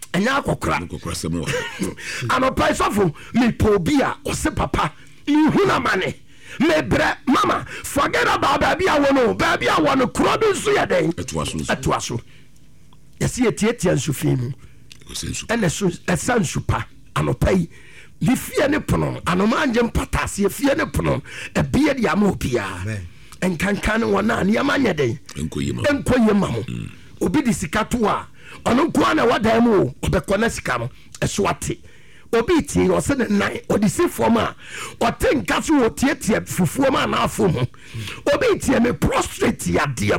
enya kokra anopai sofo me pobia ose papa ihuna mane mebre mama forget about baby awono kro bi nso ye den etoaso yesi etietia nso fimu ene so esansu pa anopai li fie ne pono anomanje mpatase fie ne pono ebie dia ma opia enkankan wona ne amanye den enkoyema ho obi di sikato a ono kwa na wadan mu obekona sika no eso ate obi tie o se ne nan odi si forma o tenka so o tietie fufuo ma na afo mu obi tie me prostrate yade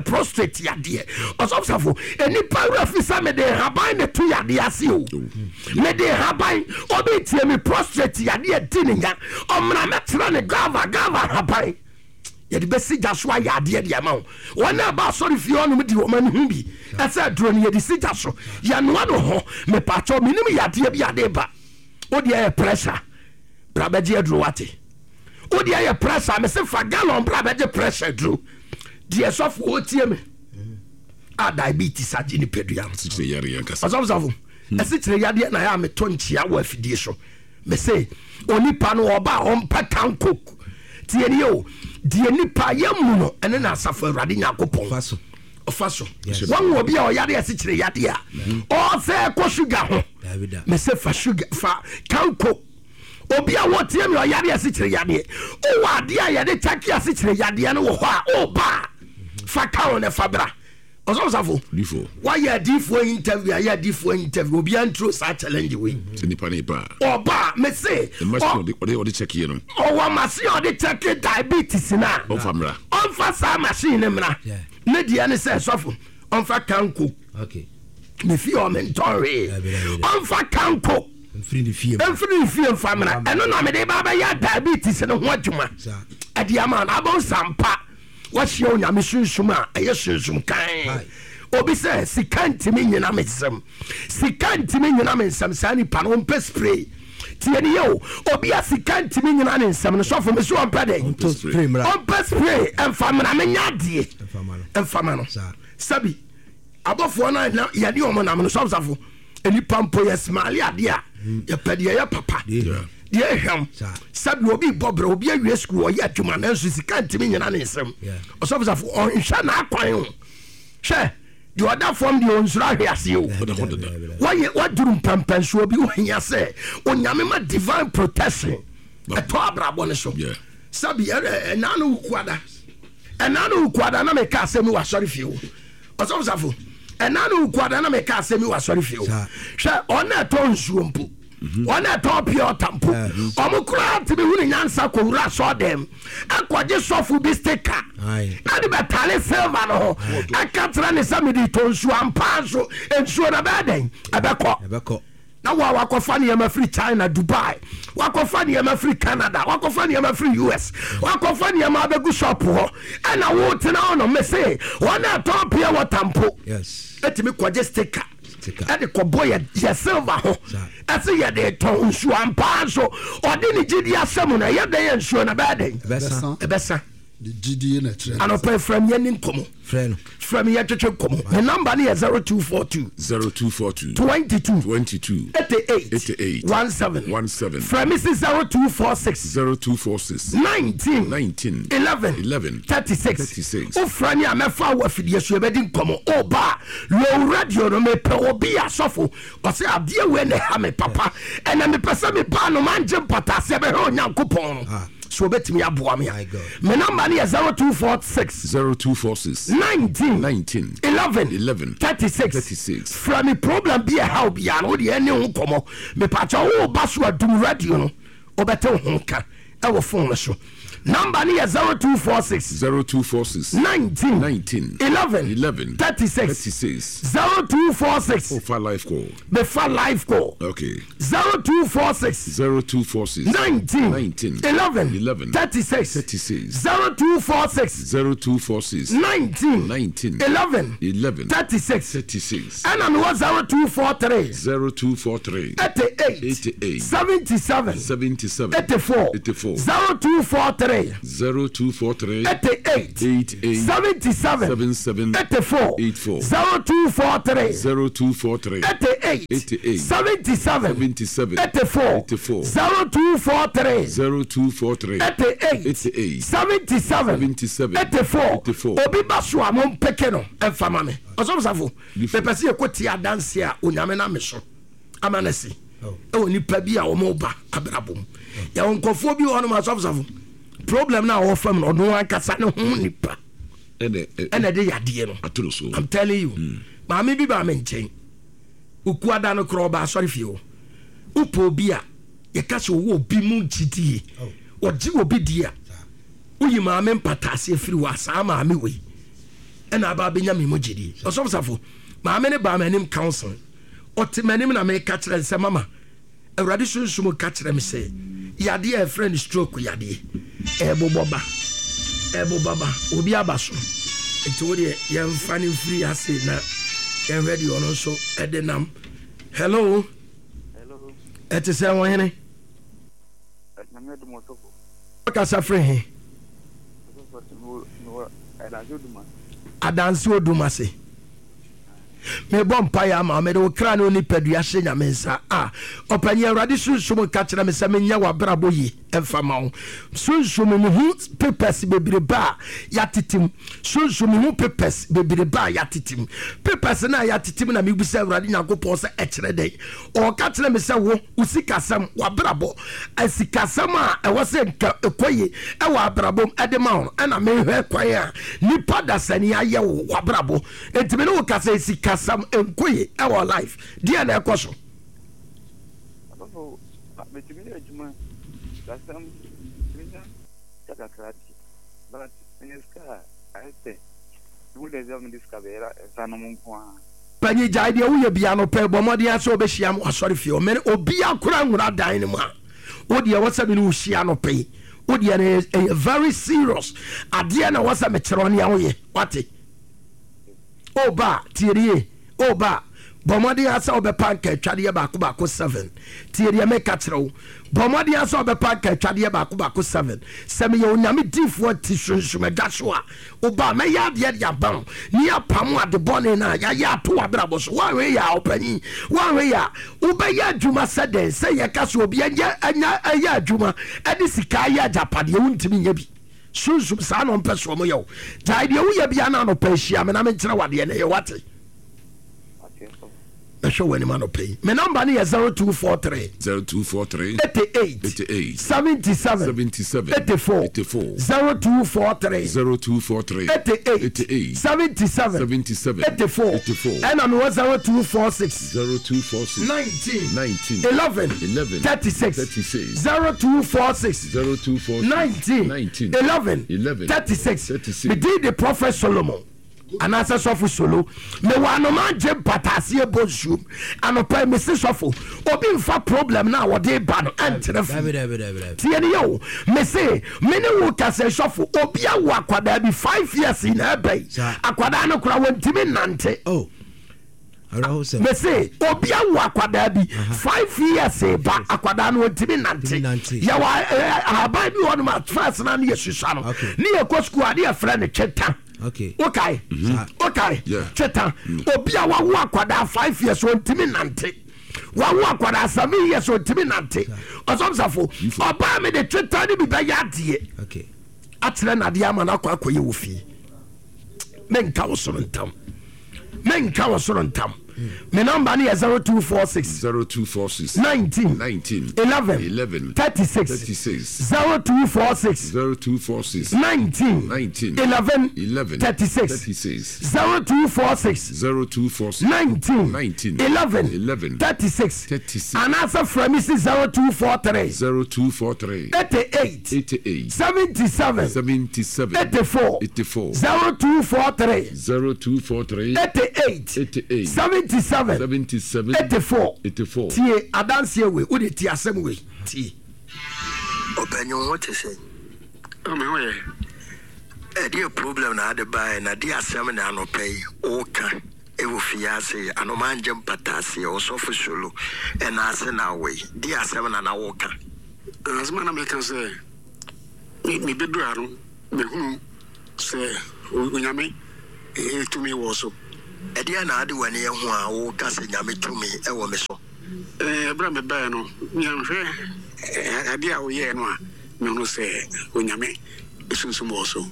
osofsafo eni para fisa me de haban ne to yade ase o me de haban obi tie me prostrate yade tininga omra metra ne gava haban yede besi jaswa yade de ama wona ba sorry fi onum di o mani hu bi asa duro ne yede si jaso ya no ho me pacho minim yade bi ade ba odi aye pressure brabeje adro wate odi aye pressure me se fa gallon brabeje pressure dro die sofo otie me a diabetes agini pedua se yare yankasa azofo esichire yade na ya me tonchia wa afidie so me se onipa no oba ompa tanko tie ni o die nipa yamu no ene na asafo awrade nyakopon ofaso wan obi a oyare esichire yade a o se ko sugar ho me se fa sugar fa kanko obi a wotie me oyare esichire yade o wade a yade chaki esichire yade no wo ho a o ba fa kawo ne fabra osofo before why ya difo interview ya difo interview obi antro sa challenge we nipa oba me say o de check no o wa machine o de check diabetes na o famra on fa sa machine mra ne dia ne say sofo on fa kanko okay me fi o mentori on fa kanko mfiri fie famra eno na me de baba ya diabetes no ho adwuma adiama na abon sampa wahye onyame sunsuma eye sunsum kan obi se sikantimi nyina mesem sani panon pe spray tieni yo obi a sikantimi nyina nsem no sofo me so on pede on pe spray enfamana menyade enfamano sabi abofo na yade omo na no sofo eni pampo yesmali ade a ye pede ye papa die hwam sabi obi bobre obi awie school o ya adwuma na nso sika ntimi nyina ne nsem osofo on hwa na akwan ho hwe the other form the onsura hwe ase o why waduru mpampan so obi ohia se onyame ma divine protection eto abrabo ne so sabi enanu kwada na me ka asemi wa sorry fie o osofo enanu kwada na me ka asemi wa sorry fie o hwe ona eto nsuo mpo ona topio tampo omukura tibi hunu nyansa ko wura so dem akwaje sofu bi sticker ade betale silver no akatra ne samedi tonsu ampanso ensuo na baden abeko na wakofa ne yama free China Dubai wakofa ne yama free Canada wakofa ne yama free US wakofa ne yama abegu shop ho ana wo tena ono mese ona topio watampo etimi kwaje sticker ade kobo ya silver ho ase ye de ton nsu ampa so ode ni gidi asem na ye de ye nsu na baden ebesa the gidi na tre anopa from ye nin komo from ye twetwe komo the number ni 0242 22 88 17 from is 0246 19 11 36 o frani amefa wa fidie so ebedi komo o ba lo radio no me pe obi asofo o se ade we na ha me papa ena me pesa me ba no manje potase be ho nyankopon so betimi aboa me me number ni 0246 19 11 36 from me problem be a how be an odi ene ho komo me pacha wo ba so adum radio no obete ho ka e wo phone so number ni 0246 19 11 36 0246 for live call be for live call okay 0246 19 11 36 0246 19 11 36 and on 0243 88 77 84 0243 0243 0243 88 88 77 77 84 84 0243 0243 88 88 77 77 84 84 0243 0243 88 77 84 obi baso a mon peke no emfama me osomsafo me pese ekoti adanse a onyame na me so amanesi e oni pa bi a o mo ba abrabom ya onkofo bi wono ma osomsafo problem na wo fam no no ankasa ne ho nipa ene de yade no I'm telling you maame bi ba me nchen ukuada no kro ba sorry fio upo bi a ye ka se wo bi mu gidie oji obi dia uyi maame mpatase afiri wa sa maame we ena ba benya me mogidi osomsafo maame ne ba manim council oti manim na me ka kire se mama awrade sunsumo ka kire me se yade a friend stroke yade ebobaba obi abaso enti ye mfa ne free ase na ye ready ono so edenam hello eti se won hene na me dumo sofo ka sa free he adansi oduma se me bom pa ya ma me do kra no ni padua hye nya mensa opanye awrade sunsumo ka kire me se me nya wa brabo yi emfa ma wo sunsumo me hu papers bebire ba ya titim sunsumo hu papers bebire ba ya titim papers na ya titim na me busa awrade nyankopon se e kire dai o ka kire me se wo usikasam wa brabo asikasam a e wo se ekoye e wa brabo e de ma wo na me hwe kwaye a nipa da sani aye wo wa brabo entime no ka se sikasam enkoye e wa life dia na ekoso Some but in this car, I say, who does have this caveira and Sanamon? Penny Jai, we be an opera, Bomodia, so Beshiam, or sorry for men, or be a crown without dynama. Oh, dear, what's a Minusiano pay? Oh, dear, a very serious. Adiana was a metronia, what it? Oh, ba, Thierry, oh, ba. Bomodi asa obepanka twade baako 7 tiere me katro bomodi asa obepanka twade baako 7 seme ye onyame difo tisunsume dwasoa oba me ya de ya ban ni apam ade bone na ya to abrabo so wa we ya opani wa we ya oba ya adwuma seden se ye kaso obi anya ya adwuma ade sika ya japade wuntimi nya bi sunsum sa no mpeso mo yo dai de wo ya bia na no pa hia me na me nkere wade na ye wate I show any man pay. My number is 0243 88 77 84 0243 88 77 84 and I'm 0246 19 11 36 0246 19 11 36 we did the prophet Solomon and as a sofo solo me wano manje patase bonsu anopa me se sofo obi mfa problem na wode ba no antref tie ne yo me se me ne wo ka se sofo obi awo akwada bi 5 years in ebay akwada no kura wontimi nante me se obi awo akwada bi 5 years ba akwada no wontimi nante ya wa abai bi wono ma first na ne yesusa no ne yekosko ade ya frɛ ne tweta. Okay. Okay. Okay. Yeah. Cheta. Obia wa akwada 5 years on timi nante. Wa akwada 7 years on timi nante. Osomsafo. Oba me de cheta ni bi ba yadie. Okay. Atle na dia ma na akoye wo fi. Menka wo so ntam. My number is 0246 19 11 36 0246 19 11 36 0246 19 11 36 and answer from me 0243 88 77 84 0243 88 77 84 tie adanse we wo de tie asem we tie obanyo what say o me we e dey problem na ade bai na dey asem na no pay o ka e wo fiase anomanje mpatase o sofo solo e na ase na we dey asem na wo ka asem na me kan say me bedra no me hu se onyame tumi wo so edia na ade wani ho a wo ka se nyame tumi e wo me so bra me ba no nyanhwe ade a wo ye no a me hu se onyame sunsun wo so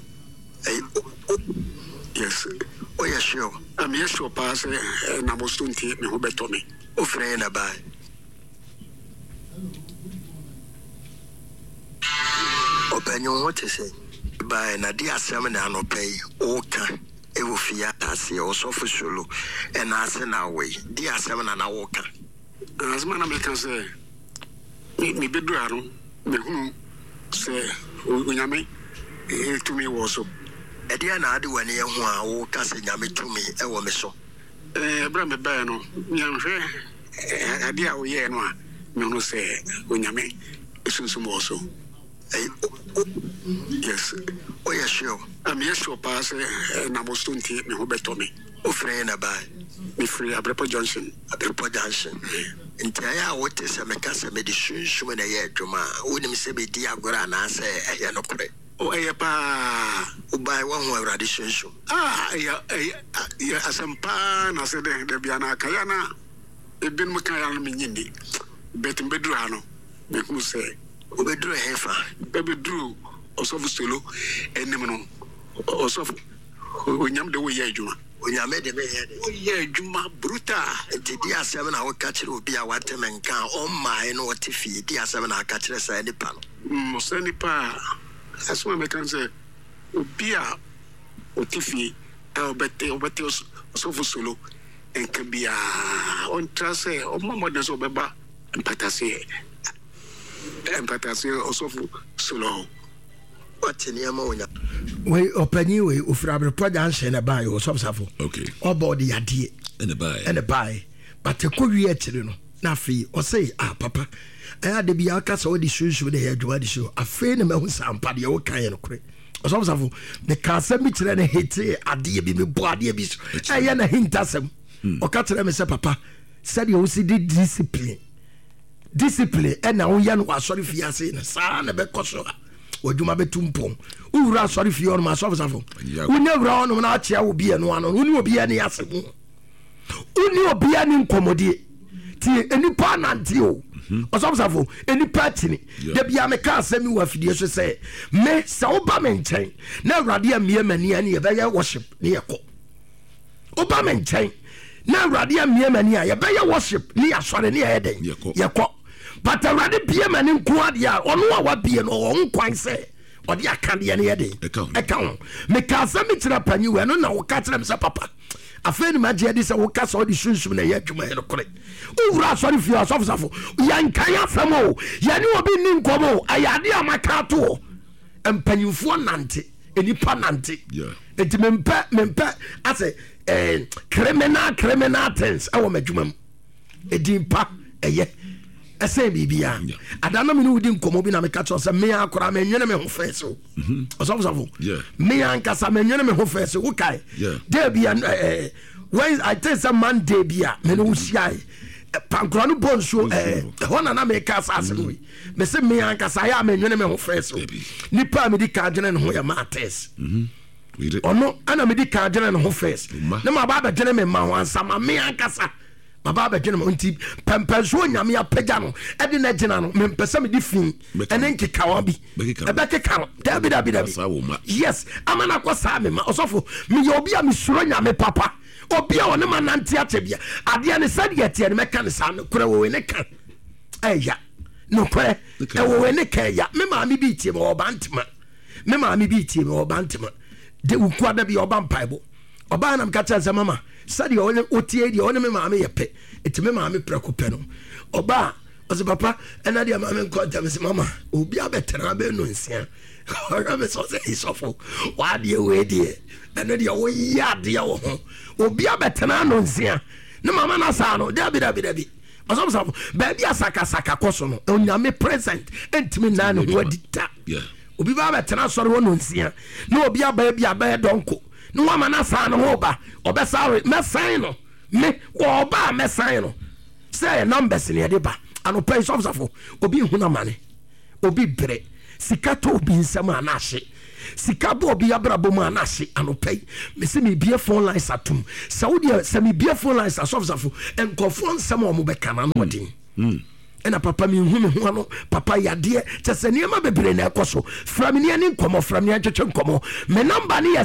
yes oh yeah sure I'm sure pass na mo stunti me ho beto me o frɛ na ba openyo what is it by na dia asem na no pay o ka e wo fia ase o so fu solo e na ase na we dia asem na wo ka asma na me kan se me bedura no me hu se onyame tumi wo so edia na ade wani ho a wo ka se nyame tumi e wo me so bra me ba no nyanhwe ade a wo ye no a me hu se onyame sunsun wo so yes oh yeah sure I'm sure pass na mo stunti me ho beto me o frɛ na ba me free Abrepo Junction entire what is a mekasa me de sunsun na ye adwuma wonim se be di agora na se ehye no kore o pa o bai wa ho awrade sunsun ya asampa na se de bia na kaya na ebin mu kaya no menyindi betim bedru no me ku se o bedru hefa bedru osofu solo enem no osofu onyam de wo ye adwuma onyame de be ye adwuma bruta enti di asem na wo ka kire obi a watemenka o mai no wotefi di asem na ka kire sa nipa no mo se nipa asuma me kan se obi a wotefi obete osofu solo enkabia on trase o mama de so beba empatase osofu solo what ni ama onya we opani we ofra Abrepo Junction na buy o sobsafo okay obody ade and the buy but ko wi akire no na afi o say papa ade bia ka so di shushu de adwa di show afi na mahu sampa de o kan ye no kore o sobsafo me ka se mi kire na hete ade bi me bo ade bi eye na hintasem o ka kire me se papa said you see the discipline and now yan was sorry for ya say na sa na be koso waduma betumpom ura sorry for your maso safo unya wura ono na achia obi eno ano uni obi ene asemu uni obi ene nkomodie ti enipa nanti o osafo enipa tini de bia me ka asemi wa fidie so say me sa oba me nchen na awrade amie mani ane ye be worship ne yeko oba me nchen na awrade amie mani ye be worship ne asore ne ye den yeko but already bia mani nko ade a ono a wa bia no on kwan se odi akade ne yede ekao me ka asemi kira panyi we no na wo ka kira me se papa afeni maje ade se wo ka so odi sunsun na ye adwuma ye no kore owura sorry fi asofo yan kan afam o ya ni obi ni nkomo ayade amaka to empanyimfo nante enipa nante enti mempa ase criminal things awo madwuma edimpa eye ese bibia adana me no wudi nkomo bi na me catch say me akora me nwene me ho feso osofo me ankasa me nwene me ho feso wo kai dey bia when I tell some man dey bia me no usiai pankro no bonso hona na me ka asase no me se me ankasa ya me nwene me ho feso nipa me di ka dwene ne ho ya matters ono ana me di ka dwene ne ho feso na ma ba dwene me ma ho ansa ma me ankasa baba gene mo nti pempenso nyame apagya no e de na gina no me mpesa me di fin ene nkeka wa bi e be keka dabi yes amana kwa sa me ma osofo me ye obi a me suro nyame papa obi a woni ma nante atebia ade ne sade yete ne meka ne sa no kura wo ne ka eya no kure e wo ne ka ya me ma me bi tie me obantima de ukwa da bi obampaibo oba na mkacha za mama sadi one otie di one me maame yepe eti me maame preko pe no oba oze papa ena dia maame nkonta me se mama obi abetena be no nsia ora me so se isofo wa die we die ena dia wo ya dia wo ho obi abetena no nsia ne mama na sa no dabi osofo baby asaka koso no onyame present entimi na ne ho adita obi ba betena soro wo no nsia na obi aba bia ba donko no wa na sa no hoba obesare mesan no me wo ba mesan no say numbers ne de ba anopai sofsafo obi huna mane obi bre sika to bi nsɛm anahye sika bo obi abrabo mu anahye anopɛi me se me bie phone lines atum saudi se me bie phone lines asofsafo enkofo nsɛm o mo bɛka na no odin ena papa mi hu me ho ano papa yade kyese niema bebre na ekoso framini ani nkomo framini atwetwe nkomo me number ni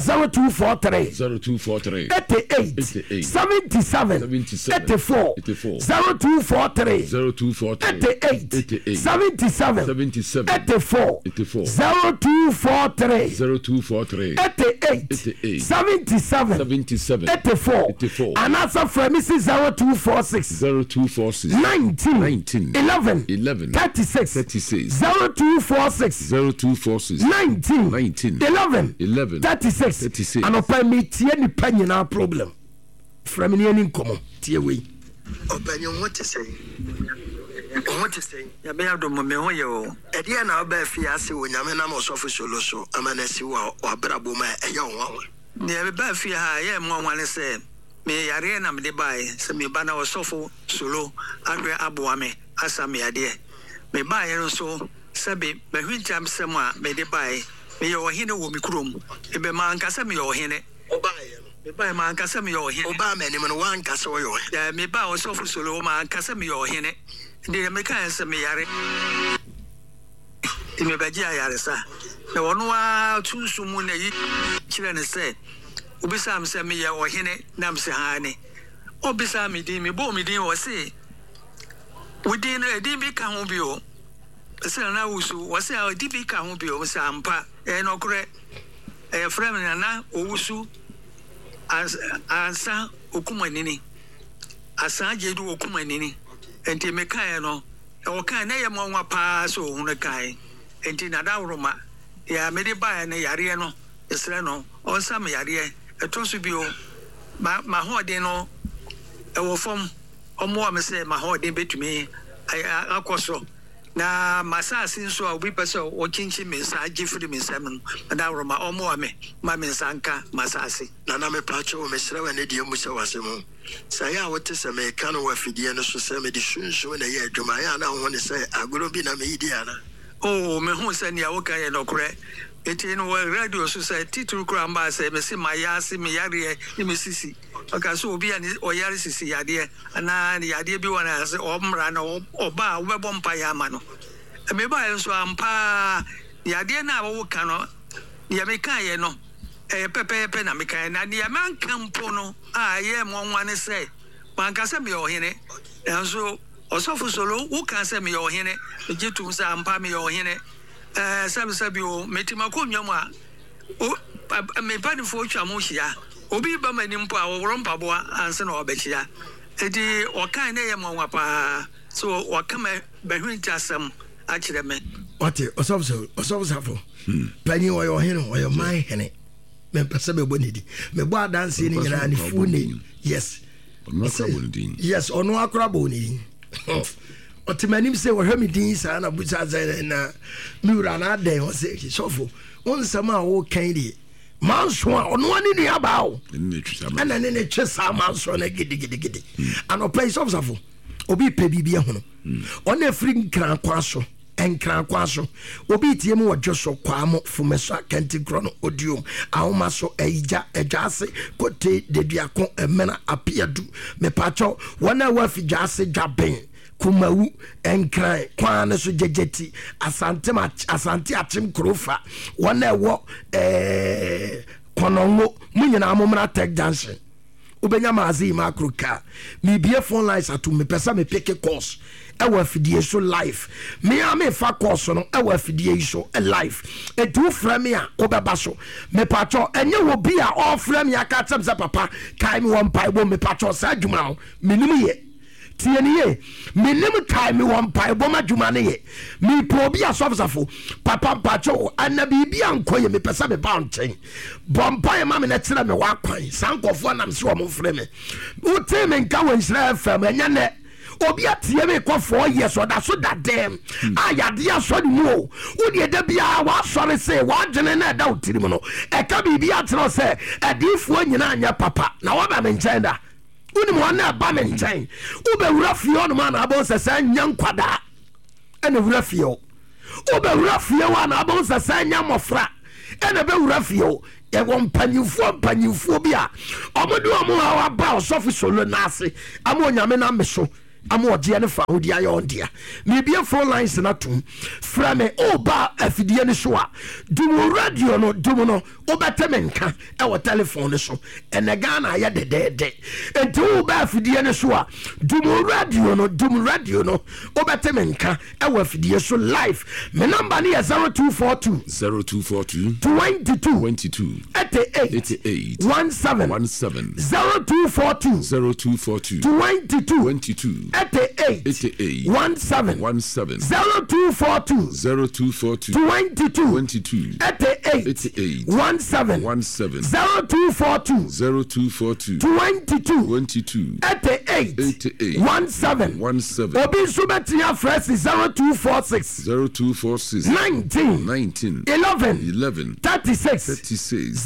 0243 88 77 84 0243 88 77 84 0243 88 77 84 anasa framisi 0246 19 11 36 0246 19 11 36 anopa me tie ni panyina problem from ni ani nkomo tie we obanyo what say ya be ado mo me ho ye o e dia na oba fi ase wo nyame na mo sofo solo so amanasi wa abrabo ma e ye won ne be ba fi ha ye mo wan se me yare na me de bai se me ba na osofo solo ahwe aboa me asa me ade me ba ye so sebe me hwintam sem a me de bai me ye ohene wo mi krom e be ma ankasa me ye ohene oba ye me ba ma ankasa me ye ohene oba me ni me no wa ankasa wo ye ohene me ba osofo solo ma ankasa me ye ohene de me kan se me yare de me baji ayare sa na wono a tunsumu na yi kire ne se obisa am se me ye ohene nam se ha ne obisa me din me bo me din wo se wodi na edi bi ka ho bi o se na wusu wo se edi bi ka ho bi o se ampa no kure frame na owusu ansa okumanini asa jedu okumanini enti me kan no o kan na ye mo nwa pa so hunu kai enti na da woroma ya me de ba na yare no esre no on sa me yare etonso bi o ma ho de no e wo fom omo am se ma ho de betumi akoso na masasi nso a obi pese o kinchi me sa agifiri me nsam na woroma omo ame ma me nsanka masasi na me pacho o me srewa ne die mu se wasemu sai a wote se me kan wa fidie no so se me di sunsu na ye adwuma ya na ho ne se agoro bi na me idi ana oh me hu se ne awoka ye no kure eti no radio so se titru kura mba se me se mayasi me yare ni me sisi aka so obi ani o yare sisi yade ana yade bi wana se o mra na oba wo bebo mpa ya ma no me ba ye so ampa yade na wo ka no ya me kan ye no pepe na me kan na ya man kampo no a ye mo nwane se man ka se me o hene enso osofo solo wo kan se me o hene jitu sa ampa me o hene sabi o metima ko nyamu a o me pani fo twa mo hia obi ba mani mpo a wo mpabo anse na obechia edi o kan na ye mo nwa pa so o kama bahwinta asem a kire me ote osofo safo pani wo yo hene wo yo mai hene me pese be bonidi me bo adanse ni nyina ni fu ne yes yes ono akra bonidi otimanim se wo hwemi din sa na bucha za na miura na den o se sofo onsama wo kan di manso ono ani ni abao ana ne twesa manso na gidi ano place of safo obi pe bibia hono ona free nkran kwaso enkran kwaso obi tie mu wodwoso kwamo fumeso akanti krono odium ahoma so eija ejase kote dediako emena apiadu me pacho wona wa fijase jaben kumawu enkran kwan so jejeti asante atim krofa wona wo konongo munyina amomra tech junction ubenya mazi makruka mi bie phone lines atu me pesa me pick course e wa fidie so life me am fa course no e wa fidie so e life e do frame a obeba so me pacho enye wo bi a all frame aka tem se papa kai me won pai bo me pacho sa adwuma no minim ye tieniye minim kai me won pai bo madwuma ne ye mi po bi asofsafo papa pacho anabi bi ankoye me pesa me ba nchen bompa ma me na tira me wa kwan sankofo nam se wo mo frame wo te me nka wo Israel fam enya ne obi atie me ko 4 years or that so that dem ayade aso ni mu o de da bia wa sore se wa dwene na da utirim no e ka bi bia tro se adifo nyina anya papa na wa ba me nchen da uni mo na ba me nchen u be wura fie on ma na abo se nya nkwada ene wura fie o wobɛwura fie wa na abɛwo sɛ sɛ nya mmɔfra ɛna bɛwura fie o yɛwɔ mpanyimfoɔ bi a ɔmode ɔmo a waba ɔsɔfo solo no ase ama onyame no ame so ama ɔgyeɛ ne fa wodi ayɛ ɔndea mebie phone lines no tom frɛ me woba afidie no so a dum radio no dum no wobɛte me nka ɛwɔ telephone no so ɛnɛ Ghana ayɛ dedɛɛdɛ enti woba afidie no so a dum radio no wobɛte me nka ɛwɔ afidie so live me number no yɛ 0242 22 88 17 0242 22 88 17 0242 22 88 17 0242 22 88 17 obi nso betia fresh 0246 19 11 36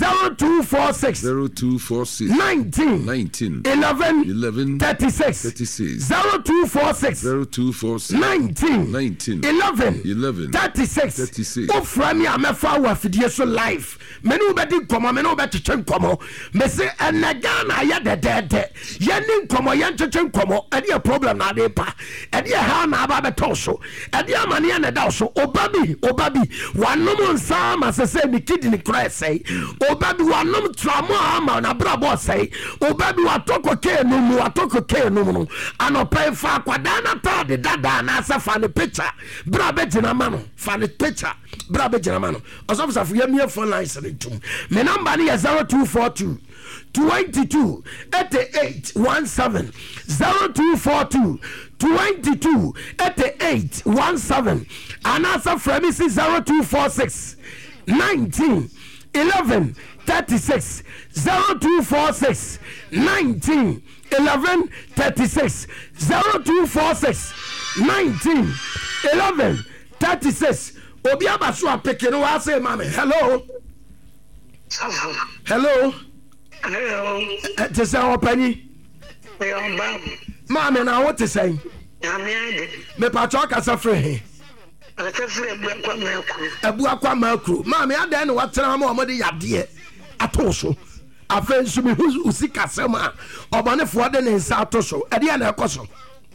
0246 19 11 36 0246 19 11 36 ofra mi amefa wa fidie so life meni ubedi nkomo meni ubetche nkomo mese enagana ya dedede yeni nkomo yencheche nkomo edi a problem na dey pa edi ha na aba betoso edi amane na da so obabi wanom nsa ma sese ni kidney cry say obabi wanom trauma ama na brabo say obabi watoko ke no mu no anopa fa kwada na tade dada na asafa ne picture bra be gina mano fa ne picture bra be gina mano osofa fu yamie phone lines ne tum me number ni 0242 22 88 17 0242 22 88 17 and answer from me 0246 19 11 36 0246 19 11 36 0246 19 11 36 obi abaso apeke no wa say mama hello te say opani mama na what to say me pacho kasa free ebu akwa makro mama ada na watena ma omode yade atoso afensu mi usika sema obanefo de ne nsa atoso ede na ekoso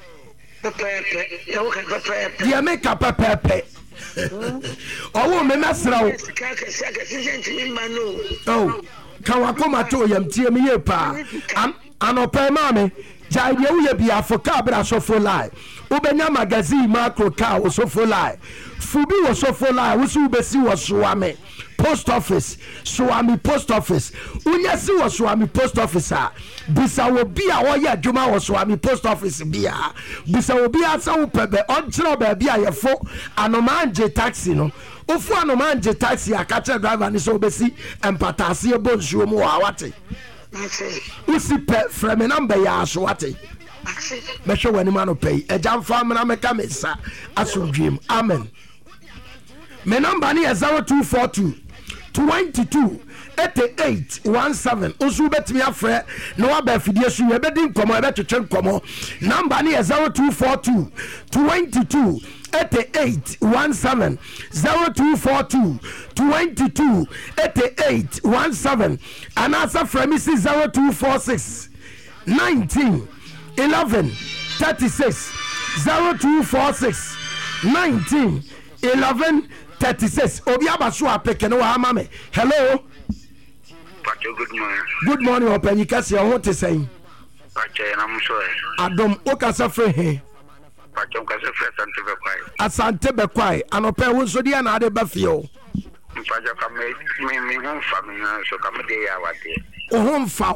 pepe dia make up pepe owo me mesra o oh kan wakoma to yam tie me ye pa anopa mame jai de wo ye bia foka bra so for lie ubenya magazine macro car so for lie fubi wo so for lie wo su besi wo so ame post office Swami post office unyasi wo Swami post office a bisa wo bia wo ye adwuma wo Swami post office bia bisa wo bia sa wo pebe onchiro ba bia ye fo anomanje taxi no ofu anomanje taxi akache driver ni so besi empatase bonsuo mu awate usi pe frame number ya so wate me hwe wani ma no pay ejamfa mena meka mesa asomdwem amen me number ni 0242 22 88 17 osu betimi afre no aba fidie su ye bedi nkomo e betwetwe nkomo number ni 0242 22 88 17 0242 22 88 17 and answer from 0246 19 11 36 0246 19 11 36 obi abaso apeke no wa mame hello Pacho, good morning openi kase ho te sen Pacho na mso adom o kasa fre he Pacho kasa fre asante bekwai anope wo so dia na ade ba fio Pacho ka me ho fa me na so ka me de ya wade o ho mfa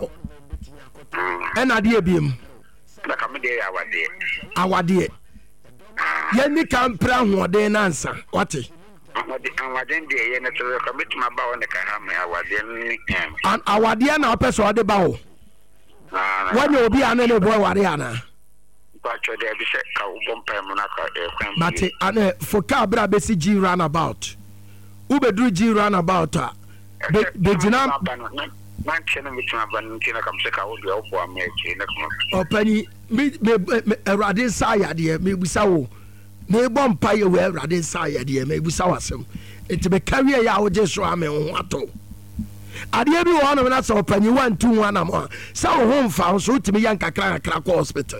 e na de ebiem na ka me de ya wade awade ye ni kan pra hoden nansa wate awade de ye na to ka metuma ba won ka ha me awade ni an awade na opeso ode ba ho wanye obi anene boy ware ana Pacho de bi se ka ubompa mu na ka kwan but ane foka bra besi G roundabout ubedru G roundabout a bejina man chene mituma ban ntina kam se ka wodi obo ameki na kuma opani me erade sa yade me bisa wo me bom pa ye we awurade nsa ye de me busa wasem enti be kawie ya wo je so ame ho ato ade bi wo no na so panyi 1 2 1 am sa wo ho mfa so timi yan kakra ko hospital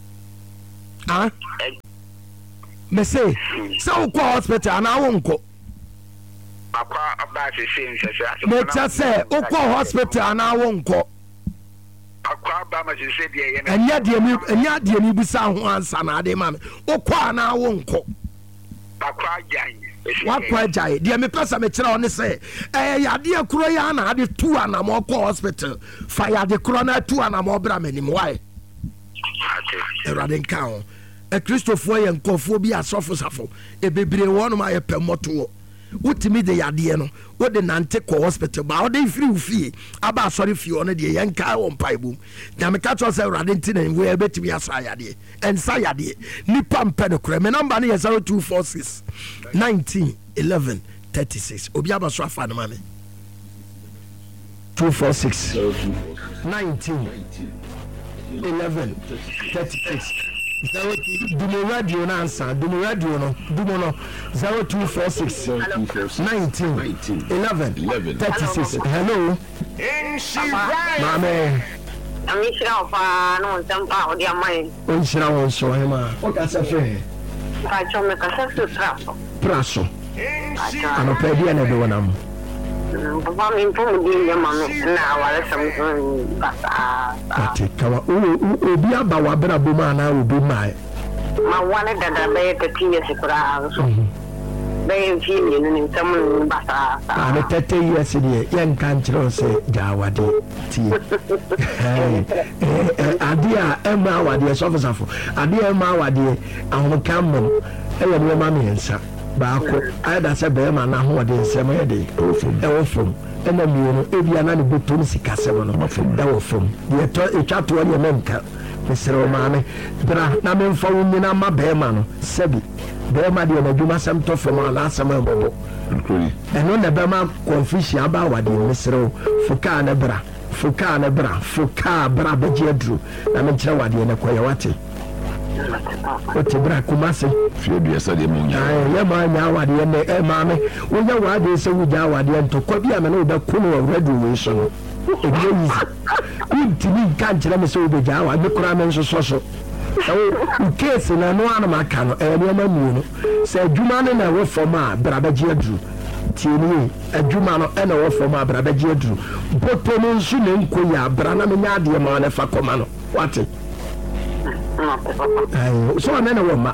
me say sa wo ko hospital na wo nko akwa aba se se me ta say wo ko hospital na wo nko akwa aba ma se de ye enya de mi busa ho ansa na ade ma me wo ko na wo nko akwa jan wakwa jai de me pesa me kire one say yade akuro ya na ade tu anam ko hospital fa yade kuro na tu anam bra manim why erade nkan Christopher ye nkofo bi asofo safo ebebre wono ma ye pemoto wotimi de yade no wo de nante ko hospital ba wo de free ufie aba sorry fie ono de ye nka wo mpaibum na me ka cho say erade ntina wo ebetimi asa yade ensa yade nipa mpe de kure me number na 0246 19 11 36 obi aba so afa na mame 246 19 11 36 Dumo radio na answer. Dumo radio no. Dumo no. 0246 19 11 36. Hello. Mame. Amishira ofa no ntampa odi amai. Onshira won so hema. O ka se fe. Ka chome ka se praso. Praso. Ano pedi na be wonam. Papa mi mpo di ya mame na wala sam basa. Ati kawa obi aba wa bra boma na obi mai. Ma wala dada be te tiye se pra so. Be fi ni ni ntam basa. Ana 30 years die yan kan chiro se jawade ti. Adia ema wade sofosafo. Adia ema wade ahom kammo. Eya no ma me ensa. Baako ayda se be ma na ho de nsem ye de ofom ena miunu ebia na ne botom sikasem no da ofom de to etwato ye menka mesero maame bra na memfa wo nyina ma be ma no sebi be ma de na dwuma sem to fom ala asem abobo eno na be ma confusion aba wade mesero fuka na bra fuka bra beje adru na me kire wade na koye wate ote bra kumase fie bia sa de munya ya ma nya wade ne maame wonya wade se wuja wade nto kwa bia me no da kuno wa radio we so no ebi yi ntimi kan kire me se obeja wa me kura me nso so case na no ana maka no ne ma mu no se adwuma ne na wo foma bra ba ji adru tieni adwuma no na wo foma bra ba ji adru boto no nsu ne nko ya bra na me nya de ma na fa koma no wate so na woma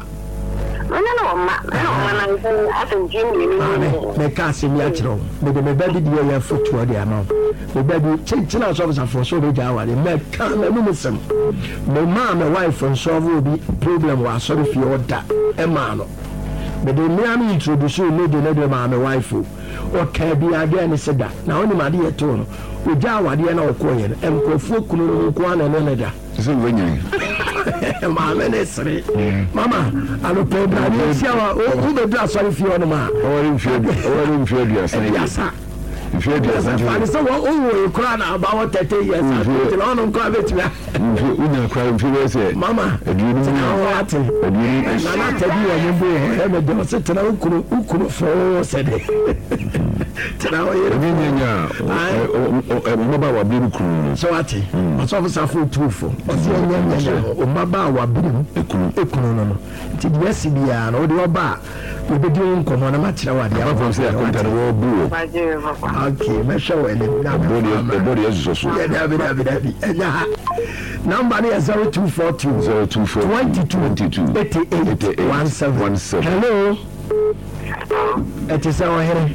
me kasi mi achiro me de me baby die ya foto de ama me baby chinchina so for so be jawale me ka me no sem me ma me wife so obi problem wa so fi order e ma no me de me am introduce me de ma me wife o ka bi ade ne seda na oni ma de to no o jawade na o ko ye em ko fu kunu no ko ana ne da so wenyi Mama nesre mama alo pedra ni sia wa o be do sorry fi ono ma o mfie dia sa mfie dia sa ani so o kura na about 30 years ago no no kwa betia unya kwa mfie se mama eduru ati na na tabi wa nyembo e me do se tena ukuru fo se de tena o yere nyanya o maba wa biru kuru so ati so for safo tufo o se nyanya o maba wa biru ekunu no ti diasi bia na o de oba o be di nkomo na ma kire wa de aba se akonta wo bu okay me show ele na body is so ya dabi enya number is 0242 22 88 17 hello it is our here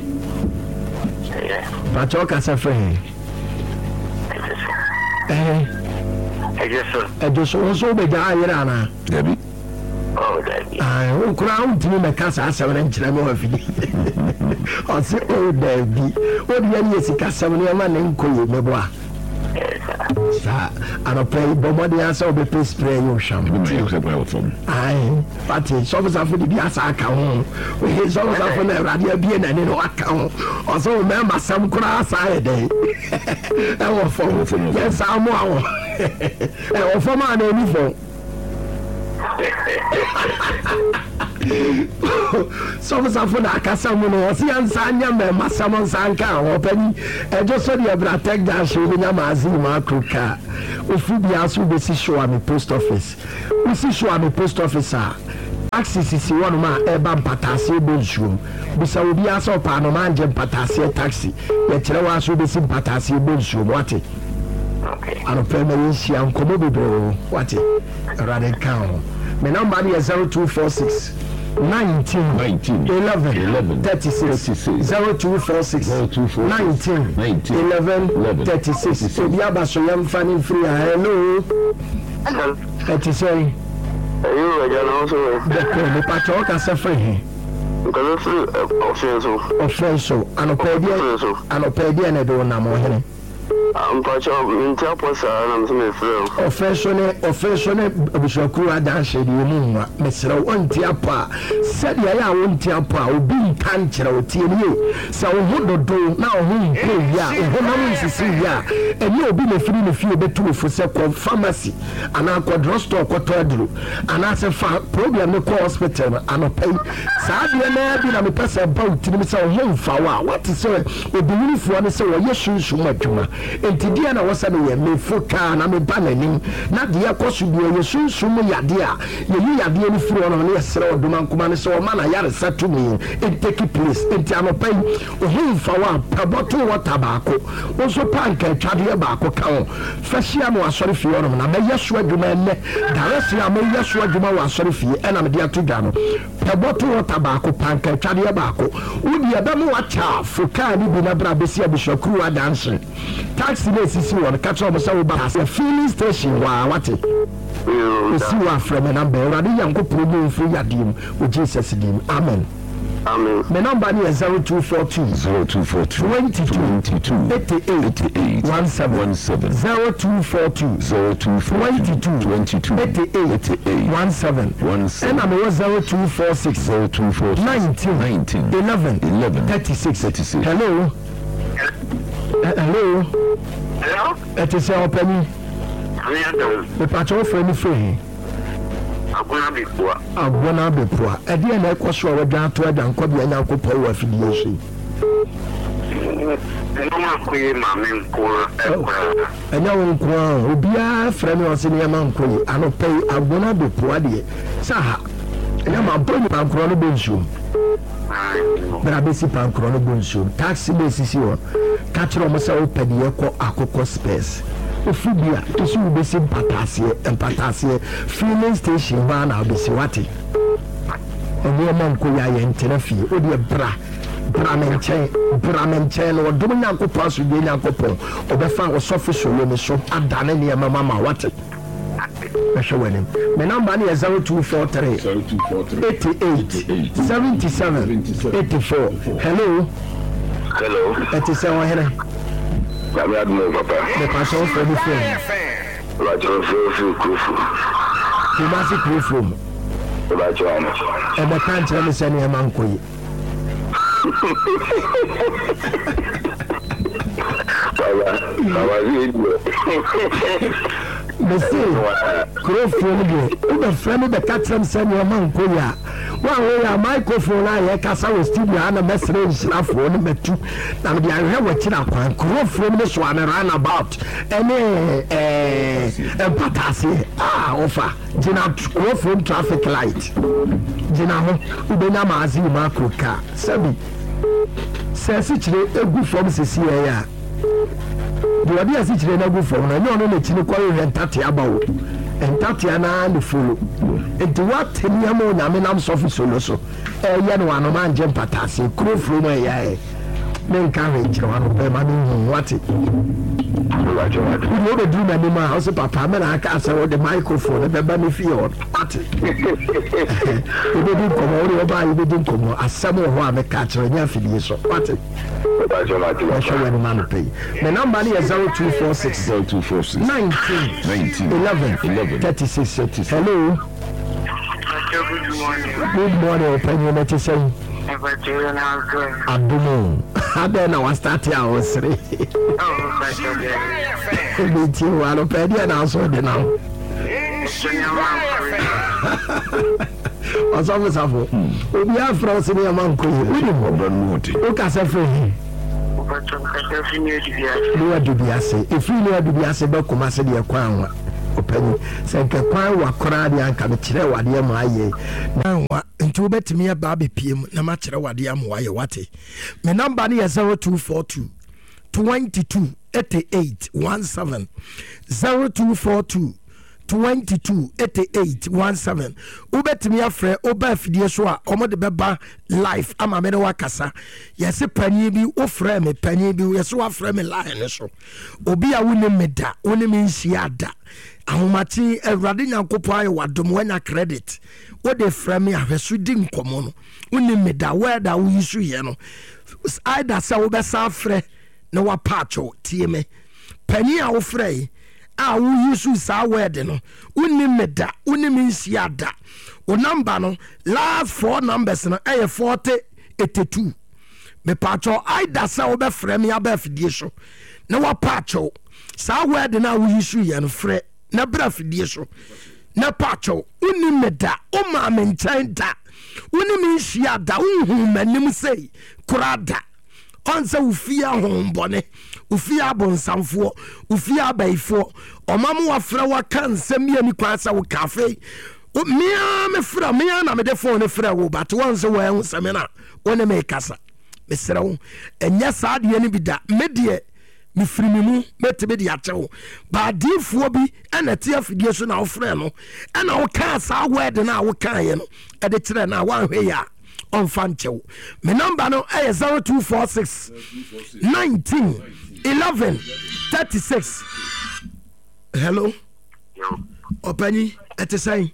Pachoka Safre so be ja na Debbie o kura untini me kasa asem na nkyere me wafidi o se o Debbie o de ye sika asem na ma ne nkoye mebo a sa ano play bomode asa o be spray you sham ai pati so be safu di asa aka ho we so be safu na radio bie na ne no aka ho o so me ma sam kura asa e dey e wo fo yes amu awo e wo fo ma na ni fo safo na akasa mu no osi ansa nya me masam sanka opani ejo so de bra tek da show nya mazi ma kruka ofu bia so be si show am post office we si show am post office access si one ma eba mpatase bonsuom bisa obi aso pa no ma nje mpatase taxi ye kire wa so be si mpatase bonsuom wate ano peme yin an komo bebro wate rade kan me number is 0246 19 11 36 0246 19 11 36 obi abaso yam fani free hello it is say you again also the pato ka safre because offenso anopedia na do na mo hene Pacho, Mintaposa, and I'm Officially, Bishokura Dashi, the Mumma, Mr. Ontiapa, said ya Ontiapa, being cancer, TNU. So, who do now, whom ya, who see ya, and you'll be the free few betu for second pharmacy, and our quadrostore, quadru, and as a program, the hospital, and a pay. Sadia, and I'm a person about to himself home for what is so, with the uniform, so yes, you should Entidia na wasa me fuka na me banani na de yakoso bi ye sunsumu yade a ye yade ni firi ono ne yesere oduma nkoma ne so o ma na yare satumi it take place enti anopai ohimfa wa paboto water baako onso panka twade baako ka ho fashia mo asori fi ono na me yeso adwuma ne daresi a me yeso adwuma wa asori fi e na me de atodwa no paboto water baako panka twade baako udi aba mo wacha fuka ni bi na bra besi abishokuru adanse taxi na sisi won catch up so ba a filling station wa wate you see wa from number already yanko problem free yadim with Jesus name amen my number is 0242 22 88 17 0242 22 88 17 and I'm 0246 19 11 36 hello. Hello. It is your penny. The patrol for any free. I'm gonna be poor. A dear neck was sure down to a down copy and uncle Paul affiliation. And now, will be a friend or senior man. I don't pay. I'm gonna be poor, dear. Saha. And I'm a bunny of chronoble. But I basic pan chronoble. Taxi basis you. Catch almost open the echo akoko space. Ophobia, issue basic patasie, filling station van I'll be siwati. And your man koya yen tenafi, or dear Bramen chain, or Dominanco pass with the Yankopo, or the fan was official when the shop at Danny and Mamma what it. My number is 0243 88 77 84. Hello. Hello. It is our head. I'm not more, Papa. The passion for the phone. Right on Kufu. You must see Kufu. Right on. And the country is any among you. Mr. Kufu, the friend of the catcher send your man Koya. One way a microphone, I casa was studio and a message for number 2. And we are watching up on crow from this one around about any patasi offer. Jina crow from traffic light. Jina Ubena Mazi Marco car. Sabi says it's a good form CCA. The idea is it's a good form. I know that you call it Tati about. And Tatiana and the follow. And to what Teniamo Naminam Sophie Soloso, Yano man jump patasi, crew from a yay. Men carriage one of them, I mean, what it. You know the dream in my house, Papa, and I can't say the microphone, the benefit. What it. You didn't come over by you didn't come as someone who I'm a catcher in your affiliation. What it. I show you the man pay. The number is 0246 19 11 36. Hello. Good morning, open your letter saying. Adumo. How then I was starting our three. Me too, I'll pay the announcement now. Ọsọfọ safo. Obi afra o se ni ama nko yi. Wodi mo bra no wote. O ka se fo yi. Ni wa dubi ase. Efri ni wa dubi ase be koma se de kwa anwa. Opani se nke kwa wa kora de anka be kire wade am aye. Na wa nti wo betimi aba bepiem na ma kire wade am aye wate. Me number ni 0242 22 88 17 0242 22 88 17 ubetimi afre oba afidie so a omo de beba life ama me ne wakasa yesi panyi bi ofre me panyi bi yesi wafre me line so obi a woni meda woni me nhia da ahomachi awrade nyankopo ayi wadom wanya credit wo de frɛ me ahweso di nkomo no woni meda weda wo yisu ye no either say wo besa afre na wa pacho tie me panyi a wo frɛ a wo yusu sa word no woni meda woni minsia da o number no last 4 numbers no 4082 me pacho either say wo be frɛ me aba afidie so na wa pacho sa word na wo yusu ye no frɛ na bra afidie so na pacho woni meda o ma me nkyɛn da woni minsia da wo manim sei kurada onse ufia hombone ufia bonsamfo ufia baifo omamu wafra waka nsem ye ni kwasa wo cafe mia me fra mia na me de phone fra wo but onse wo en semina wona me kasa me sere wo enya saade ni bida me de me frimi mu metebe de achewo ba difo bi ena te afidie so na wo fra no ena wo ka sa word na wo kan ye no e de kire na wa hwe ya on fanchew me number no 0246 19 11 36 hello opani etesai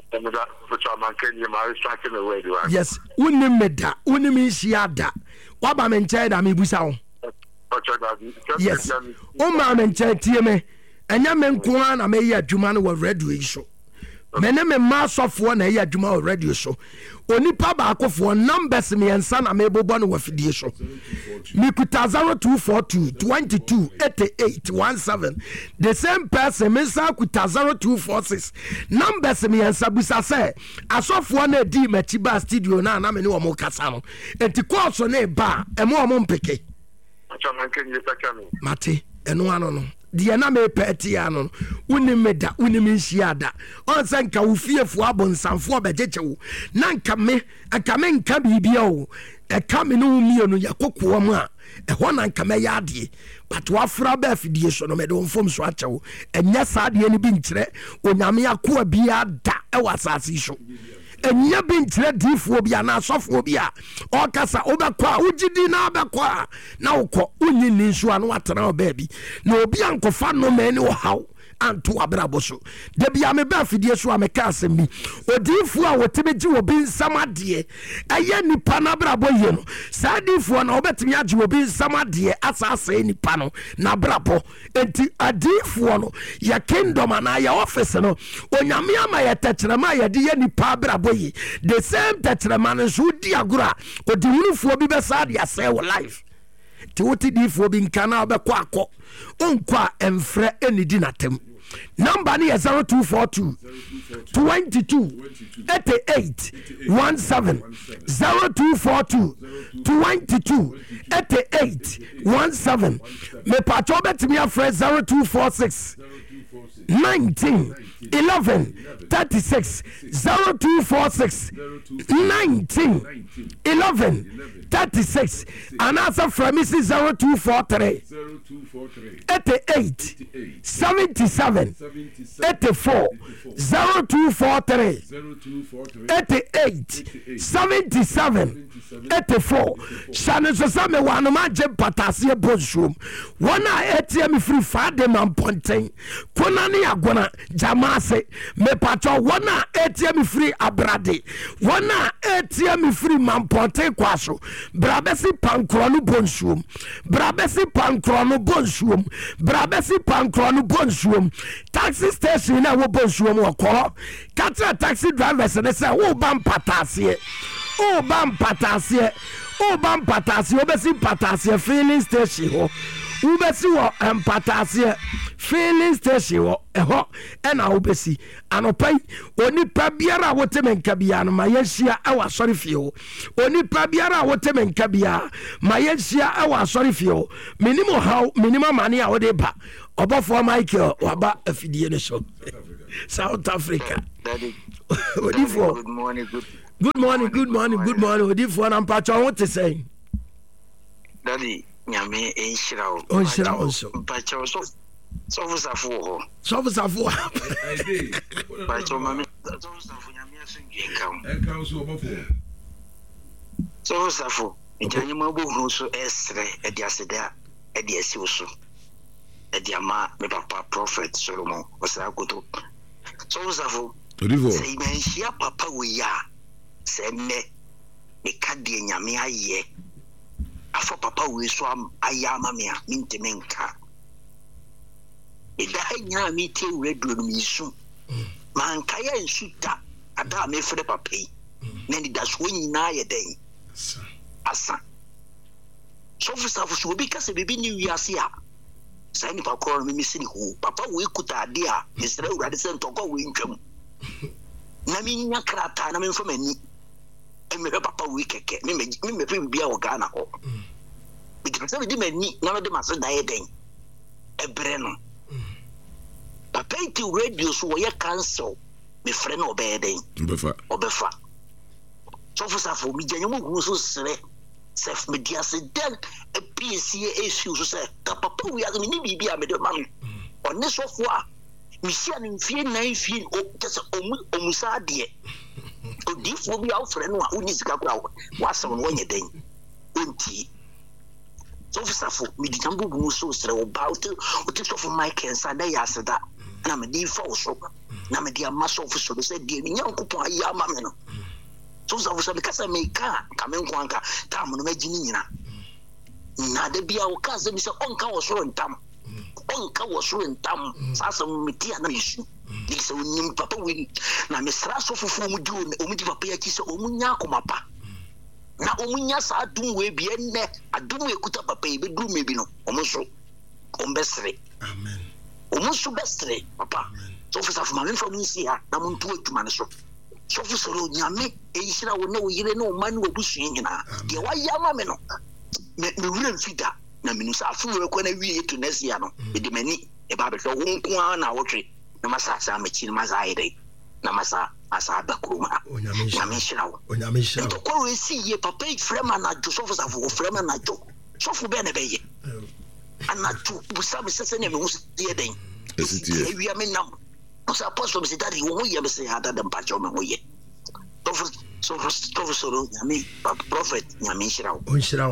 yes woni meda woni mi shiada wa ba me nche da me busa wo yes o ma me nche tie me enya me nko na me yi adwuma no wo radio so mene me ma sofo na yi adwuma wo radio so onipa ba akofo numbers me ensa na me bobo no wafidie so mikuta 0242 22 88 17 the same person me sa kuta 0246 numbers me ensa busa se asofo na di machi ba studio na me ne wo mo kasa no enti course na ba e mo mo mpeke mate eno ano no de na me peti ano woni meda woni minhia da on se nka wo fiefo abonsamfo obejechewo na nka me nka bibia o e ka me no mie no yakokoa mu a e ho na nka me ya ade but wafra ba afidie so no me de onfom so achewo enya saade ni bi nkire onyame akoa bia da e wasase so enya bi nkire difo bia na asofo bia o kasa obekwa ugidi na obekwa na ukọ unyi ni nso anu atena obabi na obi ankofa no mani wo haw anto abrabo de bia me ba afidie so ameka asem bi odifo a wotebeji obi nsamade eye nipa na abrabo ye no sadifo na obetimi age obi nsamade asase nipa no na abrabo enti adifo no ya kingdom na ya office no onyame ama ya tetrema ya de ye nipa abrabo yi the same tetrema no so di agora odihunufo bi be sade ase wo life ti woti difo bi nkana obekọ akọ onkwa emfre enidi natem number ni 0242 22 88 17 0242 22 88 17 me pacho betimi afre 0246 19 11 36 0246 19 11 36 and answer from Mrs. 0243 88 77 84 0243 88 77 84 Shane Sosame wanoma je patasie bonshum wana ATM free fade man ponten kona ni agona jamase me pacho wana ATM free abrade wana ATM free man ponten kwaso brabesi pankronu bonshum brabesi pankronu bonshum brabesi pankronu bonshum taxi station na wo bonshum wako katra taxi drivers ne say wo ban patasie o ban patasie obesi patasie filling station ho wobɛsi wɔ mpataseɛ filling station wɔ ɛhɔ ɛna wobɛsi anɔpa yi onipa biara a wote me nka biara no ma yɛnhyia ɛwɔ asɔre fie hɔ onipa biara a wote me nka biara ma yɛnhyia ɛwɔ asɔre fie hɔ menim ɔhaw menim amane a wode ba ɔbɔfoɔ Michael waba afidie no so South Africa odifoɔ good morning odifoɔ na mpakyɛ wo te sɛn Daddy nyame enhyira wo onhyira wo so mpakyɛ wo sɔfo safo ho mpakyɛ mame sɔfo safo nyame aso nka so ɔbɔfo sɔfo safo nkyanye ma bohuru so ɛsrɛ ɛde aseda ɛde asi wo so ɛde ama me papa prophet Solomon ɔsra koto sɔfo safo sɛ imanhyia papa wo ya sɛ nnɛ meka deɛ nyame ayɛ afa papa wo so ayɛ ama me a menteme nka ɛda nyina metie radio no mesu manka yɛ nsu da ada a mefrɛ papa yi na nidasoɔ nyinaa yɛ dɛn asa sɔfo safo so obi ka sɛ biribi ne wiase a saa nipa korɔ no memesi ne ho papa wo ekuta ade a mesrɛ awurade sɛ ntɔkɔ wo ntwam na menya krataa na memfa m'ani mehwɛ papa wo kɛkɛ memɛpɛ bibia wɔ Ghana hɔ because sɛ mede m'ani na mede m'ase da yɛ dɛn ɛbrɛ no papa yi te radio so wɔyɛ cancel mefrɛ no ɔbɛyɛ dɛn ɔbɛfa sɔfo safo megya nyɛ mu so serɛ sɛ mede ase dɛn apiesie ɛsiw so sɛ ka papa wo yɛ mene biribi a mede ma no ɔne sɔfo a mehyia no mfie 9 fie kyɛ sɛ ɔmu saa adeɛ odiifoɔ bi a wofrɛ no a wonni sika kora woasɛm no wɔnyɛ dɛn ɔntie sɔfo safo mede nyambo bu mu so serɛ wo ba wote sɔfo Mike nsa da yɛ aseda na mede fa wo so na mede ama sɔfo so sɛ deɛ menyankopɔn ayɛ ama me no sɔfo safo sɛ meka sɛ meka ka me nko anka tam no magye ne nyina na da bia wo ka sɛ mi sɛ ɔnka wɔ soro ntam saa sɛ metia na mesu ne sɛ wonim papa wei na mesra sɔfofoɔ mu di ɔmu di papa yɛkyi sɛ ɔmu nya akoma pa na ɔmu nya saa adom wei bi ɛnnɛ adom wei kuta papa yi bɛduru me bi no ɔmo nso ɔmbɛsere ɔmo nso bɛsere papa sɔfo safo ma memfa mu nsi ha na monto adwuma no so sɔfo sɔre onyame ɛyihyira wo ne wo yere ne wo ma ne wabusua nyinaa deɛ wayɛ ama me no mewura mfi da na menu sa afu rekɔ na wie to nesia no mede mani e ba behwɛ wo nko a na wotwe na masa sa machi na masa ayɛ na masa asa ba kuruma nyame hyira wo to ko we si ye papa frema na jo sofo safo frema na jo sofo be na be ye ana tu busa me sese ne me hu ye den e wi am nam o sa apostle be dadi wo ye be se ada de mpacho me ho ye so nyame prophet nyame hyira wo nyame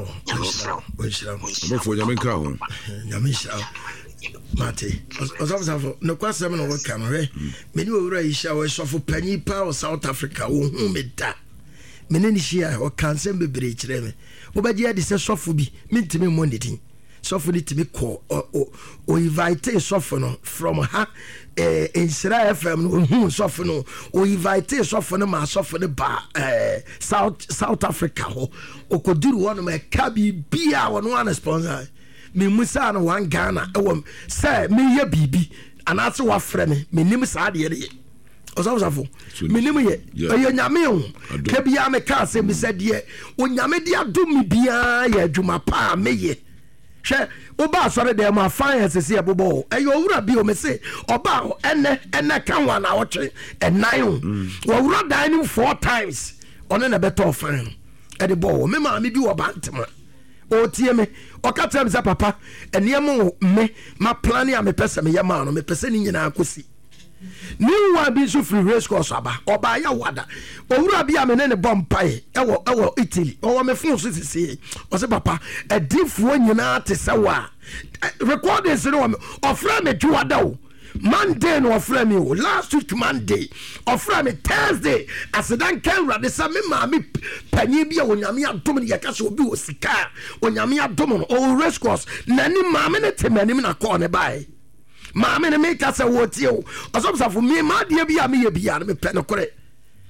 nka ho nyame hyira wo mate ɔsafo no kwasɛm no wɔka no hwɛ meni owura yi hyia wɔsɔfo panyi pa wɔ South Africa wo hu me da mene ne hyia ɔka nsɛm bebree kyerɛ me wobɛgye ade sɛ sɔfo bi mentimi mmɔ ne din sɔfo no timi kɔ o invite sɔfo no from ha Insira FM no hu sɔfo no o invite sɔfo no ma sɔfo no ba South Africa ho okoduru hɔ no ma ka bibia wɔ no ana sponsor me musa no wan Ghana ɛwɔ sɛ meyɛ bibi anaase wafrɛ me menim saa deɛ de ɔsafo menim yɛ ɛyɛ nyame ho ka bia me ka sɛ me sɛ deɛ onyame de adom me bia yɛ adwuma pa meyɛ hwɛ oba asɔre dɛ ma finance se ɛbobɔ ɛyɛ owura bi o me se ɔba ɛnɛ ka ho na wɔtwe ɛnan ho wɔwura dan nim 4 times ɔne na bɛtɔ fan no ɛde bɔ me ma me bi wɔ bantema o tie me ɔka tell me sɛ papa ɛnɛmo me ma plan ya me pɛ sɛ me yɛ ma no me pɛ sɛ ni nyina akosi ni wa bi so free race course aba oba ya wada owura bi amene ne bompae ewo Italy owo me fun so sisi o se papa edifuo nyina te se wa recordings no ofra me tuwada o Monday no ofra me o last week Monday ofra me Thursday asedan kan rade sa me ma me panyi bi a onyame adom ne yaka so obi o sika onyame adom no o race course nani ma me ne temanim na call ne bai maame ne make us a wotie o osomsafo me ma de bia me ye bia me pɛ no kore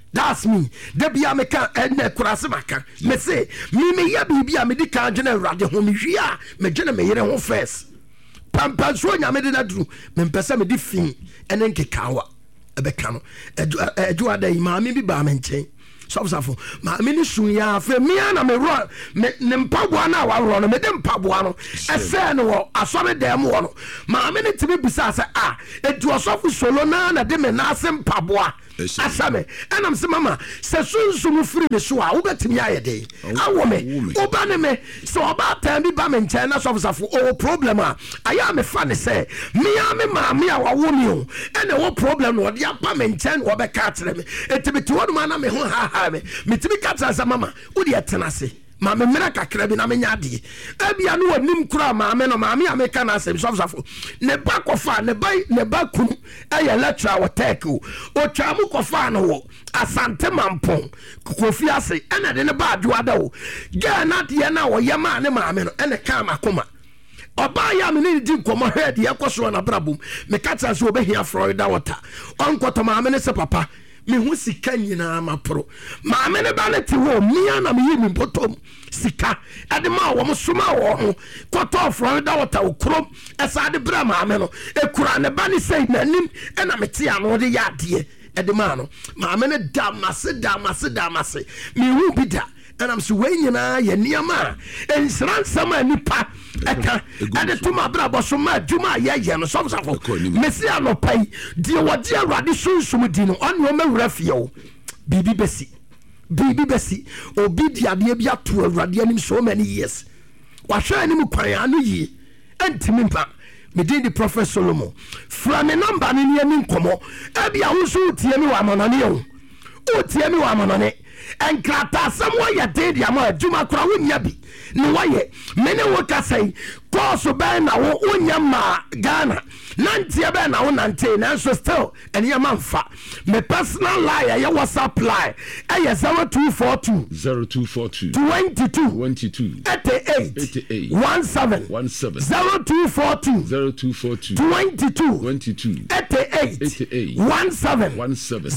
That's me. Debia meka ene kurase maka. Me say me ya bibia me di kan dwene awurade ho me hwia me dwene me yere ho first. Pampa so nya me de na duru me mpese me di fin ene nkekawa ebeka no edu ada ima me bi ba me nchen. So ma me ni sun ya fe me na me ro me mpaboa na wa ro no me de mpaboa no ese no wo asome dem wo no ma me ni tibi bisa se edu osofu solo na de me na ase mpaboa asame enam se mama se sunsun free me so a wo betimi ayede awo me oba ne me so oba tan bi ba me nchen na so o problem aya me fa ne se me ya me ma me a wa wo mi o ene wo problem no de apa me nchen wo be ka tere me etibi to wo na me ho ha me tibi ka tere se mama wo de tenase ma me mera kakra bi na me nya de ebia no wanim kura ma me no ma me ameka na se so ne ba kofa ne ba kun eye lecture wo take o twa mu kofa no wo asante mampon kofi ase ena de ne ba adwoada o ga na de na wo yema ne ma me no ene ka makoma oba ya me ne di nkomo head ye koso na brabum me kata so obehia Florida water onkoto ma me ne se papa me hu sika nyina mapro ma me ne ba ne ti wo mia na me yi mi potom sika ade ma wo soma wo ho koto Florida water okrom esa de bra ma me no ekura ne ba ne sei nanim na me ti ano de ya de ede ma no ma me ne damase me hu bi da and I'm so when you na ye niama and sran sama nipa eka ade tuma bra bosoma djuma ye no so mesi anopai die wode awrade sunsum di no on yo mawura fie o bibi besi obi di ade bia to awrade anim so many years wa hwa anim kwan anu yi antimi mpa me dey the Prophet Solomon from me number ni ni nkomo e bia wo so tie mi wa monone o tie mi wa monone enkrata samwa ya dedi ama adwuma kora wonya bi ne waye mene wo kasai koso be na wo onya ma Ghana nantie be na wo nante na so still ene manfa me personal line ya WhatsApp line eye 0242 22 88 17 0242 22 88 17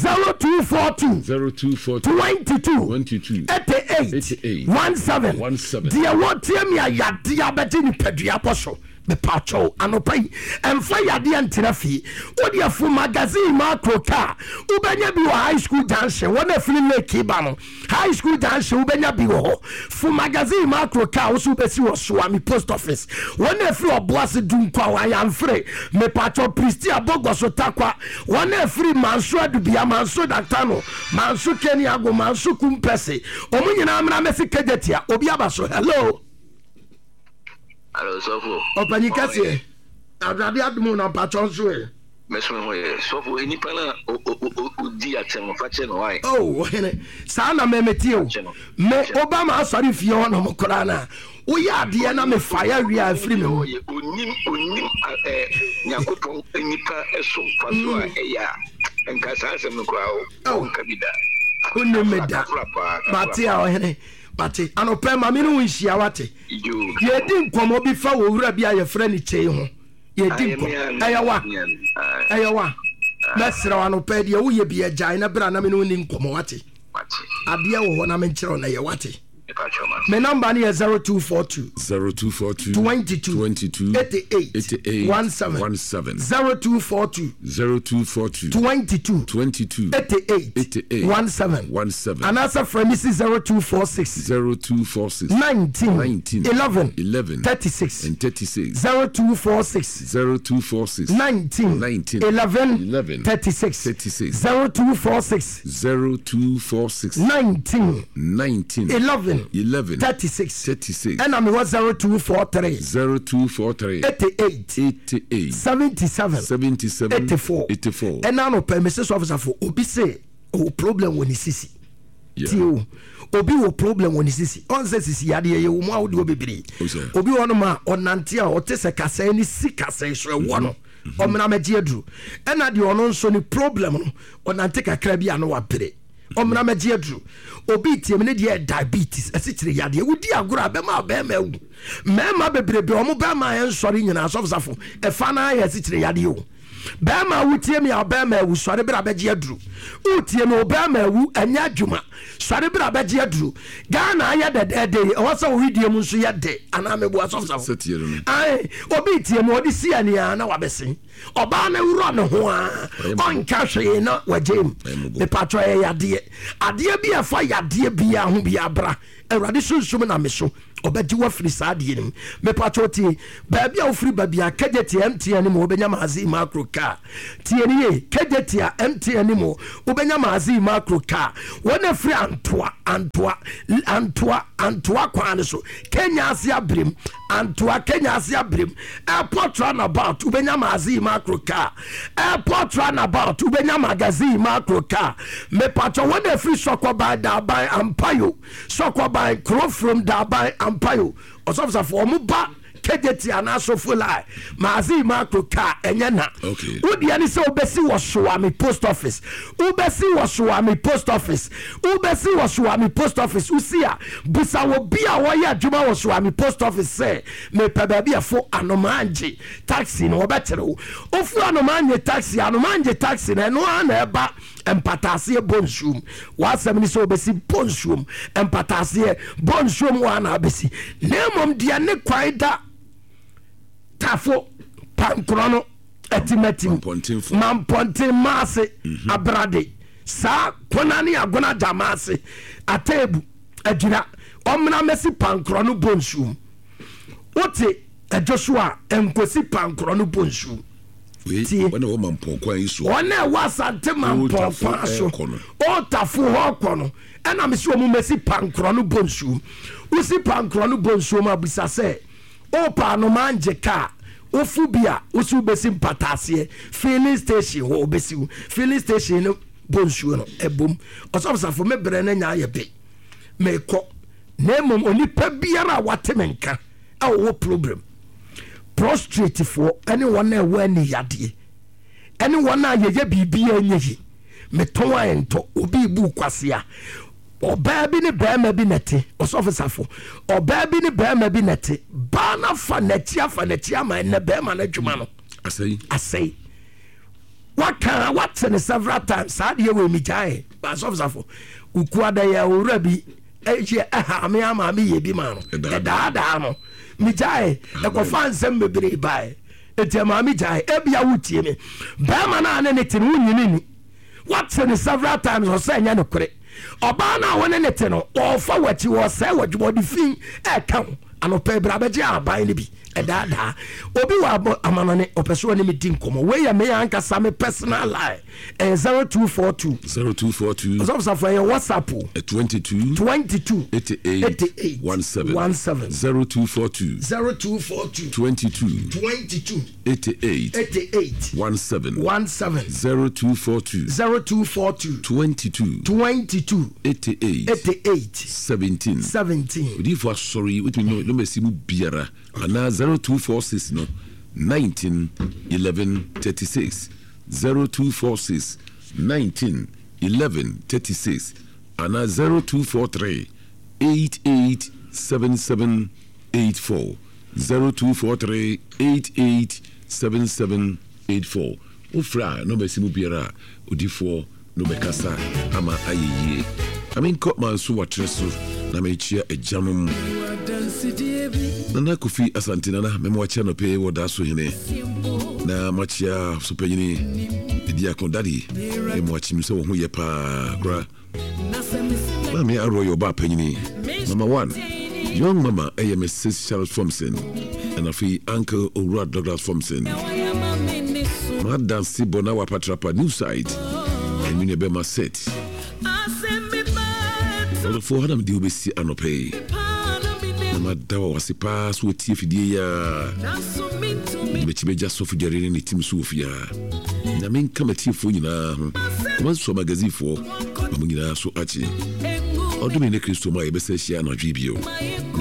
0242 22 88 17 dia wotie mi ayade abedi ni pedua poso me pacho anopai emfa yade antrafi odi afu magazine macro car ubenya bi high school junction wona fili lake ba no high school junction ubenya bi ho fu magazine macro car wo besi wo so ami post office wona fili oboase dunkwa wa yamfre me pacho priesti abogoso takwa wona fili manso adubia manso daktano manso keni ago manso kumpese omunyina amra mesi kejetia obi abaso hello. Hello, Sofo. Opani kase. Awrade adumo na patron so e. Mesmo hoye. Sofo eni pana o di atem fa che no why. Oh, sa na memeti o. Me Obama asori fie ho no mokora na. Wo ya de na me fire wi afri me. Onim nyakoton enipa eso faso a eya. Enka sa asem no kwa o. Nkabida. Onim meda. Matia o hene. Bati anope ma me no nhia wate ye di nkomo bi fa wo wura bi aye frɛ ni chei ho ye di nkomo ayawa mesra anope de wo ye bi agyan na bra na me no ni nkomo wate ade wo ho na me nkyerɛ na ye wate my number is 0242 22 88 17 0242 22 88 17 and answer from Mrs. 0246 19 11 36 0246 19 11 36 0246 19 11 36 and I'm 0243 88 77 84 and now no premises officer for obi say o problem when sisi tio obi wo problem when sisi on say sisi yade ye wo mu awde obebiri obi wono ma onante a otese kasa ni sika sai so wono omna magie aduru ena de ono nso ni problem no onante kakra bi ano wapere omna magie aduru obi tiemne de diabetes asichire yade wudi agora be ma wu mema bebrebe omo be ma en sori nyina sofsafo e fa na ya asichire yade o bema wutie mi abema ewu sori bra beje aduru utie no bema ewu anya adwuma sori bra beje aduru Ghana aya de o so video mu nso ye de ana mebu asofsa ai obi tie mo odi sia ni na wabese oba na wuro ne ho a onka hwe na wajem me patro yade ade bi afa yade bi a ho bi abra Awurade sunsum na me so obedi wa firi saade nim me patro tie baabi a ofiri baabi a kageti MTN mo obenya mazi macro car tie ni ye kageti a MTN mo obenya mazi macro car wona firi antoa kwan so Kenya asia brem antoa Kenya asia brem airport runabout ubenya mazi macro car airport runabout ubenya magazine macro car me patro wona free Sokoban Daban Ampayo Sokoban crow from Daban Ampayo osofsa for mu ba kegeti anaso fulai mazi macro car enyana udi ani se obesi wosoami post office ubesi wosoami post office usia busa wo bia wo ya adwuma wosoami post office say me pebabia fo anomanje taxi no obetere ofu anomanje taxi na no ana eba empatase bonshum wasem ni so obesi bonshum empatase bonshum wana abesi nemom dia ne kwaida tafo pankrono etimetim mampontin mase abrade sa konani agona jamase atebu adira omna mesi pankrono bonshum wote Joshua enkosi pankrono bonshum wana wo mampon kwa iso ona wasante mampon kwa so o tafo ho kono ena mesi o mu mesi pankrono bonshum usi pankrono bonshum abisa se o pa no manje ka ofu bia usu besi mpatase filling station ho obesi filling station no bonshum no ebom osofsafo mebre na nya ayebe meko nemom onipa biara watemenka awo problem prostrate for anyone na wani yade anyone na yeye bibia nyeyi meton ento obi bu kwasea oba bi ne bema bi nete osofisafo oba bi ne bema bi nete bana fanatia ma ne bema na dwuma no asai what's in several times sadia we mi jai osofisafo ukuada ya urabi eje me ama me ye bi ma no da no mi jai e ko fansem bebre bai etiama mi jai ebia wutie me bema na ne tin wunyini what's in several times o say nya no kore oba na wona nete no ofa wachi wo say wadwodi fin e kan anope bra beje aban ne bi edada obi wa amanone opeso ne medin komo we ya me anka same personal line 0242 osofsa for your WhatsApp 22 88 17 0242 22 88 17 0242 22 88 17 odi for sorry with me no mesimu biara ana 0246 no 19 11 36 0246 19 11 36 ana 0243 88 77 84 0243 88 77 84 ofra no besimu biara odifo no bekasa ama ayeye amen ko manso watreso na mechia ejanum nana Kofi Asante nana memwacha no pe woda so hene na machia supanyini dia kondadi memwachi mse wo ho ye pa kra mama aroyo ba panyini mama 1 young mama Mrs. Charles Thompson and afi uncle Owura Douglas Thompson madam Sibona wa patrapa new side and you be my set all for hadam di obesi anope madawa wasipa so tiefidie ya bechibeja sofidere ni tim sofia na men kamatiefo nyina ho so magazifo mo nyina so achi odumi ne Kristo ma yebese hia na dwibio